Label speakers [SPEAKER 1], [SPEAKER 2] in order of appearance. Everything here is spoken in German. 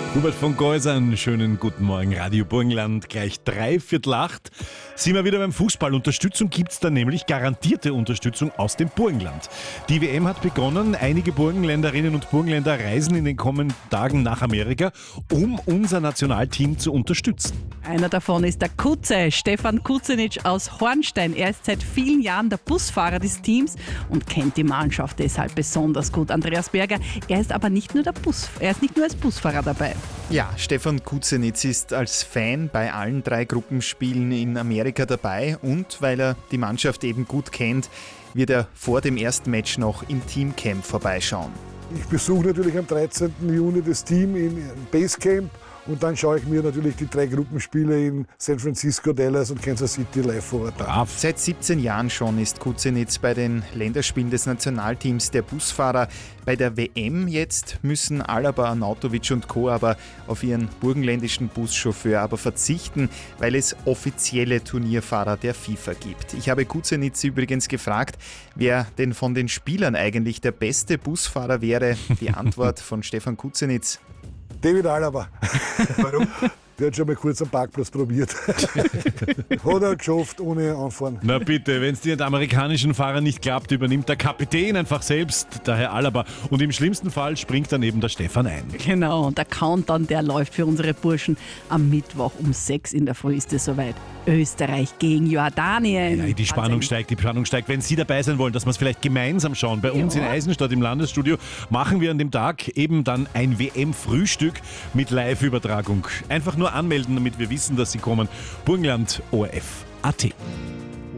[SPEAKER 1] Hubert von Geusern, schönen guten Morgen. Radio Burgenland, gleich 7:45. Sind wir wieder beim Fußball. Unterstützung gibt es da nämlich, garantierte Unterstützung aus dem Burgenland. Die WM hat begonnen. Einige Burgenländerinnen und Burgenländer reisen in den kommenden Tagen nach Amerika, um unser Nationalteam zu unterstützen.
[SPEAKER 2] Einer davon ist der Kutze, Stefan Kuzenitsch aus Hornstein. Er ist seit vielen Jahren der Busfahrer des Teams und kennt die Mannschaft deshalb besonders gut. Andreas Berger, er ist aber nicht nur als Busfahrer dabei.
[SPEAKER 3] Ja, Stefan Kuzenitsch ist als Fan bei allen 3 Gruppenspielen in Amerika dabei und weil er die Mannschaft eben gut kennt, wird er vor dem ersten Match noch im Teamcamp vorbeischauen.
[SPEAKER 4] Ich besuche natürlich am 13. Juni das Team im Basecamp und dann schaue ich mir natürlich die 3 Gruppenspiele in San Francisco, Dallas und Kansas City live vor Ort an.
[SPEAKER 3] Seit 17 Jahren schon ist Kuzenitsch bei den Länderspielen des Nationalteams der Busfahrer. Bei der WM jetzt müssen Alaba, Arnautovic und Co. aber auf ihren burgenländischen Buschauffeur aber verzichten, weil es offizielle Turnierfahrer der FIFA gibt. Ich habe Kuzenitsch übrigens gefragt, wer denn von den Spielern eigentlich der beste Busfahrer wäre. Die Antwort von Stefan Kuzenitsch:
[SPEAKER 4] David Alaba.
[SPEAKER 3] Warum?
[SPEAKER 4] Der hat schon mal kurz am Parkplatz probiert. Hat er geschafft, ohne Anfahren.
[SPEAKER 1] Na bitte, wenn es den amerikanischen Fahrer nicht klappt, übernimmt der Kapitän einfach selbst, der Herr Alaba. Und im schlimmsten Fall springt dann eben der Stefan ein.
[SPEAKER 2] Genau, und der Countdown, der läuft für unsere Burschen. Am Mittwoch um 6 in der Früh ist es soweit. Österreich gegen Jordanien.
[SPEAKER 1] Ja, die Spannung steigt. Wenn Sie dabei sein wollen, dass wir es vielleicht gemeinsam schauen. Bei uns in Eisenstadt im Landesstudio machen wir an dem Tag eben dann ein WM-Frühstück mit Live-Übertragung. Einfach nur anmelden, damit wir wissen, dass Sie kommen. Burgenland ORF.at